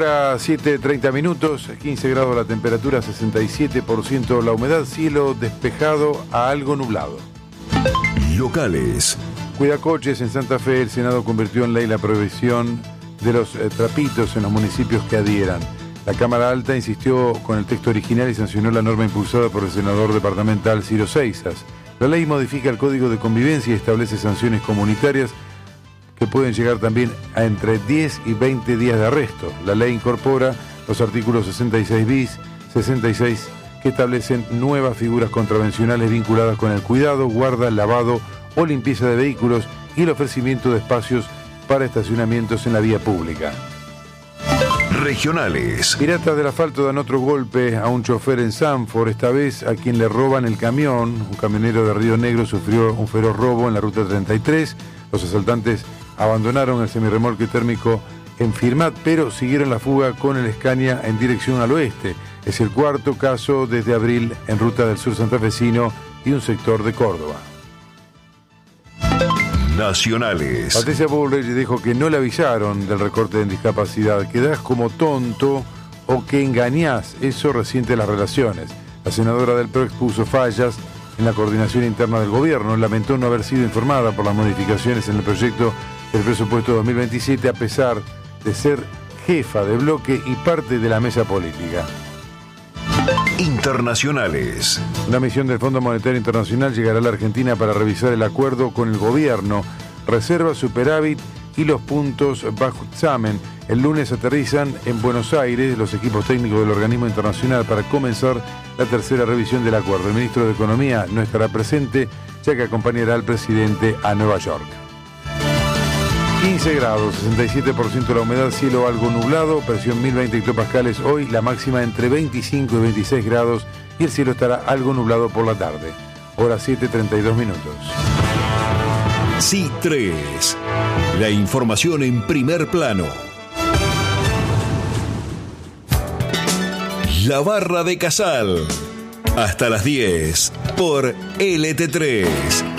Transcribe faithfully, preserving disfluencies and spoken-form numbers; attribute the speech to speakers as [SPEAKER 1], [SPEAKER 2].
[SPEAKER 1] hora siete treinta minutos, quince grados la temperatura, sesenta y siete por ciento la humedad, cielo despejado a algo nublado.
[SPEAKER 2] Locales.
[SPEAKER 1] Cuidacoches, en Santa Fe, el Senado convirtió en ley la prohibición de los eh, trapitos en los municipios que adhieran. La Cámara Alta insistió con el texto original y sancionó la norma impulsada por el senador departamental Ciro Seixas. La ley modifica el Código de Convivencia y establece sanciones comunitarias que pueden llegar también a entre diez y veinte días de arresto. La ley incorpora los artículos sesenta y seis bis, sesenta y seis, que establecen nuevas figuras contravencionales vinculadas con el cuidado, guarda, lavado o limpieza de vehículos y el ofrecimiento de espacios para estacionamientos en la vía pública.
[SPEAKER 2] Regionales.
[SPEAKER 1] Piratas del asfalto dan otro golpe a un chofer en Sanford, esta vez a quien le roban el camión. Un camionero de Río Negro sufrió un feroz robo en la ruta treinta y tres. Los asaltantes abandonaron el semirremolque térmico en Firmat, pero siguieron la fuga con el Scania en dirección al oeste. Es el cuarto caso desde abril en ruta del sur santafesino y un sector de Córdoba.
[SPEAKER 2] Nacionales.
[SPEAKER 1] Patricia Bullrich dijo que no le avisaron del recorte en discapacidad. Quedás como tonto o que engañás. Eso resiente las relaciones. La senadora del P R O expuso fallas en la coordinación interna del gobierno. Lamentó no haber sido informada por las modificaciones en el proyecto del presupuesto dos mil veintisiete, a pesar de ser jefa de bloque y parte de la mesa política.
[SPEAKER 3] Internacionales.
[SPEAKER 1] Una misión del Fondo Monetario Internacional llegará a la Argentina para revisar el acuerdo con el gobierno, reserva, superávit y los puntos bajo examen. El lunes aterrizan en Buenos Aires los equipos técnicos del organismo internacional para comenzar la tercera revisión del acuerdo. El ministro de Economía no estará presente, ya que acompañará al presidente a Nueva York. quince grados, sesenta y siete por ciento la humedad, cielo algo nublado, presión mil veinte hectopascales hoy, la máxima entre veinticinco y veintiséis grados y el cielo estará algo nublado por la tarde. Hora siete treinta y dos minutos.
[SPEAKER 2] C I tres. La información en primer plano. La Barra de Casal. Hasta las diez por L T tres.